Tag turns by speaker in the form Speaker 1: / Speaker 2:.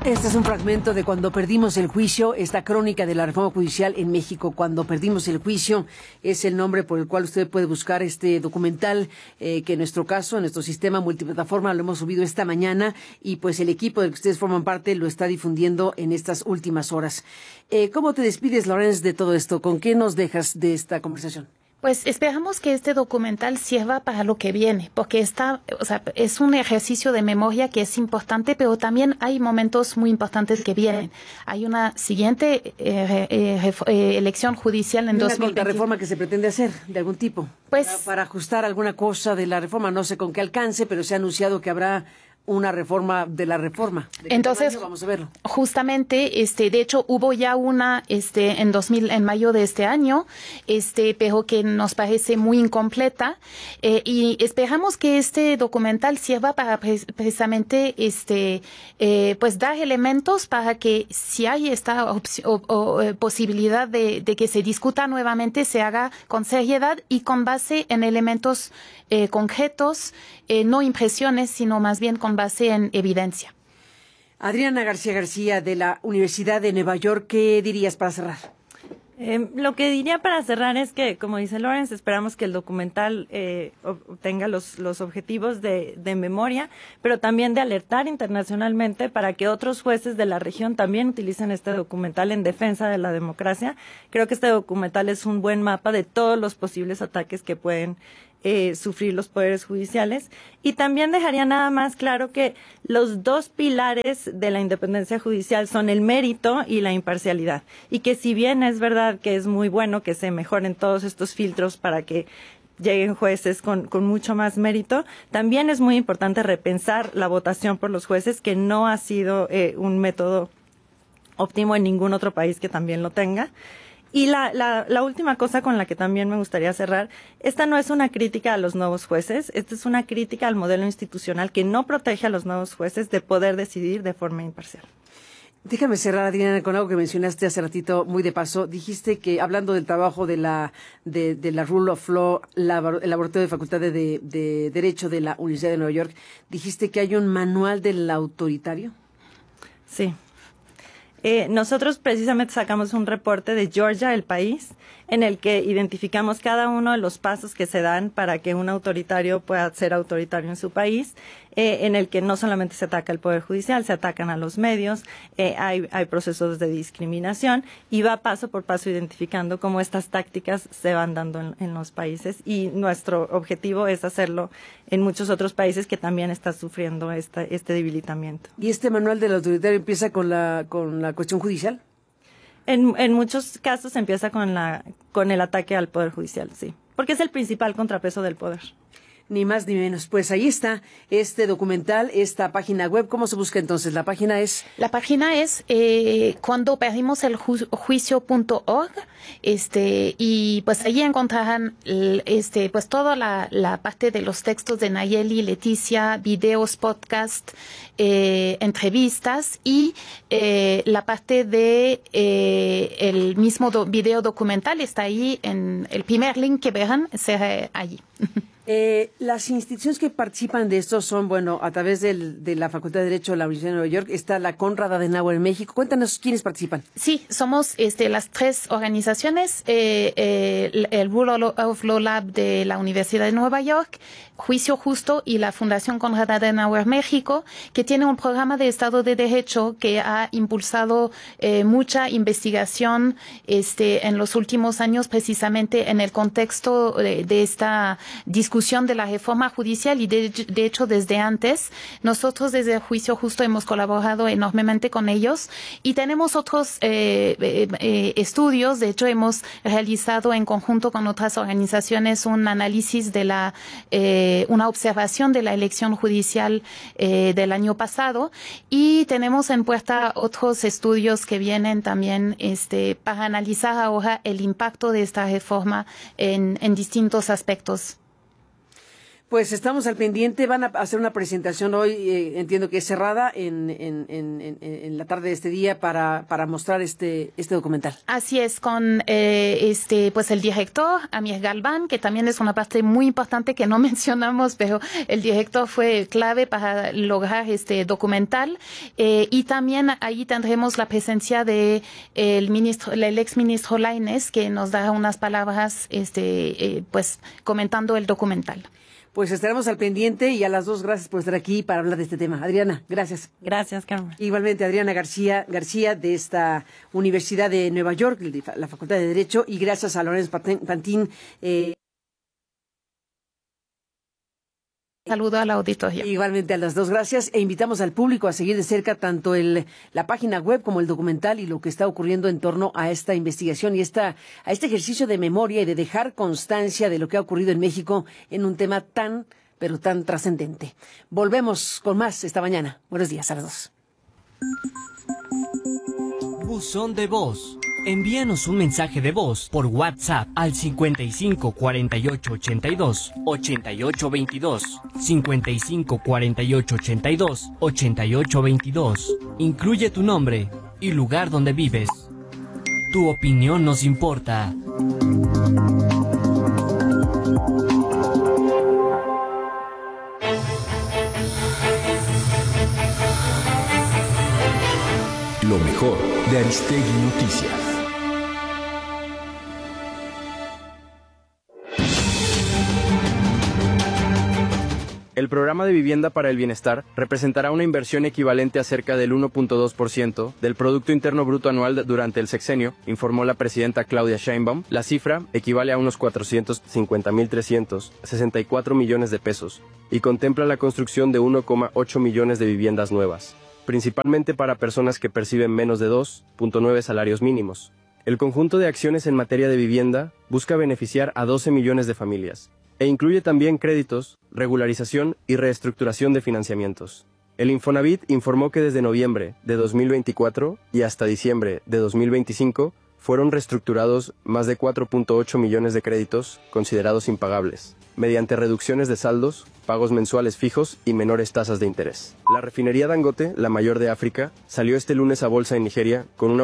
Speaker 1: Este es un fragmento de Cuando perdimos el juicio, esta crónica de la reforma judicial en México. Cuando perdimos el juicio es el nombre por el cual usted puede buscar este documental que en nuestro caso, en nuestro sistema multiplataforma, lo hemos subido esta mañana y pues el equipo del que ustedes forman parte lo está difundiendo en estas últimas horas. ¿Cómo te despides, Lorenz, de todo esto? ¿Con qué nos dejas de esta conversación?
Speaker 2: Pues esperamos que este documental sirva para lo que viene, porque es un ejercicio de memoria que es importante, pero también hay momentos muy importantes que vienen. Hay una siguiente elección judicial en 2020.
Speaker 1: ¿Una reforma que se pretende hacer de algún tipo?
Speaker 2: Pues,
Speaker 1: para ajustar alguna cosa de la reforma, no sé con qué alcance, pero se ha anunciado que habrá una reforma de la reforma.
Speaker 2: Entonces,
Speaker 1: vamos a verlo.
Speaker 2: Justamente, de hecho, hubo ya una, en mayo de este año, pero que nos parece muy incompleta, y esperamos que este documental sirva para precisamente, pues dar elementos para que si hay esta posibilidad de que se discuta nuevamente, se haga con seriedad y con base en elementos concretos, no impresiones, sino más bien con base en evidencia.
Speaker 1: Adriana García de la Universidad de Nueva York, ¿qué dirías para cerrar?
Speaker 3: Lo que diría para cerrar es que, como dice Lorenz, esperamos que el documental obtenga los objetivos de memoria, pero también de alertar internacionalmente para que otros jueces de la región también utilicen este documental en defensa de la democracia. Creo que este documental es un buen mapa de todos los posibles ataques que pueden sufrir los poderes judiciales, y también dejaría nada más claro que los dos pilares de la independencia judicial son el mérito y la imparcialidad, y que si bien es verdad que es muy bueno que se mejoren todos estos filtros para que lleguen jueces con mucho más mérito, también es muy importante repensar la votación por los jueces, que no ha sido un método óptimo en ningún otro país que también lo tenga. Y la última cosa con la que también me gustaría cerrar, esta no es una crítica a los nuevos jueces, esta es una crítica al modelo institucional que no protege a los nuevos jueces de poder decidir de forma imparcial.
Speaker 1: Déjame cerrar, Adriana, con algo que mencionaste hace ratito, muy de paso. Dijiste que, hablando del trabajo de la Rule of Law, el Laboratorio de Facultad de Derecho de la Universidad de Nueva York, dijiste que hay un manual del autoritario.
Speaker 3: Sí. Nosotros precisamente sacamos un reporte de Georgia, el país, en el que identificamos cada uno de los pasos que se dan para que un autoritario pueda ser autoritario en su país, en el que no solamente se ataca el Poder Judicial, se atacan a los medios, hay procesos de discriminación, y va paso por paso identificando cómo estas tácticas se van dando en los países, y nuestro objetivo es hacerlo en muchos otros países que también están sufriendo este debilitamiento.
Speaker 1: ¿Y este manual del autoritario empieza con la cuestión judicial?
Speaker 3: En muchos casos empieza con el ataque al Poder Judicial, sí, porque es el principal contrapeso del poder.
Speaker 1: Ni más ni menos. Pues ahí está este documental, esta página web. ¿Cómo se busca entonces? La página es
Speaker 2: cuando perdimos el juicio.org, y pues ahí encontrarán pues toda la parte de los textos de Nayeli, Leticia, videos, podcast, entrevistas, y la parte de el mismo video documental está ahí en el primer link que verán, será allí.
Speaker 1: Las instituciones que participan de esto son, bueno, a través de la Facultad de Derecho de la Universidad de Nueva York, está la Konrad Adenauer en México. Cuéntanos quiénes participan.
Speaker 2: Sí, somos las tres organizaciones, el Rule of Law Lab de la Universidad de Nueva York, Juicio Justo y la Fundación Konrad Adenauer México, que tiene un programa de Estado de Derecho que ha impulsado mucha investigación en los últimos años, precisamente en el contexto de esta discusión de la reforma judicial, y de hecho desde antes. Nosotros desde el Juicio Justo hemos colaborado enormemente con ellos, y tenemos otros estudios. De hecho, hemos realizado en conjunto con otras organizaciones un análisis de una observación de la elección judicial del año pasado, y tenemos en puerta otros estudios que vienen también para analizar ahora el impacto de esta reforma en distintos aspectos.
Speaker 1: Pues estamos al pendiente, van a hacer una presentación hoy, entiendo que es cerrada en la tarde de este día para mostrar este documental.
Speaker 2: Así es, con pues el director, Amir Galvan, que también es una parte muy importante que no mencionamos, pero el director fue clave para lograr este documental. Y también ahí tendremos la presencia de el exministro Lainez, que nos dará unas palabras pues comentando el documental.
Speaker 1: Pues estaremos al pendiente y a las dos gracias por estar aquí para hablar de este tema. Adriana, gracias.
Speaker 3: Gracias, Carmen.
Speaker 1: Igualmente, Adriana García de esta Universidad de Nueva York, de la Facultad de Derecho, y gracias a Lorenz Pantin.
Speaker 2: Saludo a la auditoría.
Speaker 1: Igualmente a las dos, gracias. E invitamos al público a seguir de cerca tanto la página web como el documental y lo que está ocurriendo en torno a esta investigación y a este ejercicio de memoria y de dejar constancia de lo que ha ocurrido en México en un tema tan, pero tan trascendente. Volvemos con más esta mañana. Buenos días a las dos.
Speaker 4: Buzón de voz. Envíanos un mensaje de voz por WhatsApp al 55 48 82 88 22, 55 48 82 88 22. Incluye tu nombre y lugar donde vives. Tu opinión nos importa.
Speaker 5: Lo mejor de Aristegui Noticias.
Speaker 6: El programa de vivienda para el bienestar representará una inversión equivalente a cerca del 1.2% del Producto Interno Bruto anual durante el sexenio, informó la presidenta Claudia Sheinbaum. La cifra equivale a unos 450.364 millones de pesos y contempla la construcción de 1,8 millones de viviendas nuevas, principalmente para personas que perciben menos de 2.9 salarios mínimos. El conjunto de acciones en materia de vivienda busca beneficiar a 12 millones de familias e incluye también créditos, regularización y reestructuración de financiamientos. El Infonavit informó que desde noviembre de 2024 y hasta diciembre de 2025 fueron reestructurados más de 4.8 millones de créditos considerados impagables, mediante reducciones de saldos, pagos mensuales fijos y menores tasas de interés. La refinería Dangote, la mayor de África, salió este lunes a bolsa en Nigeria con una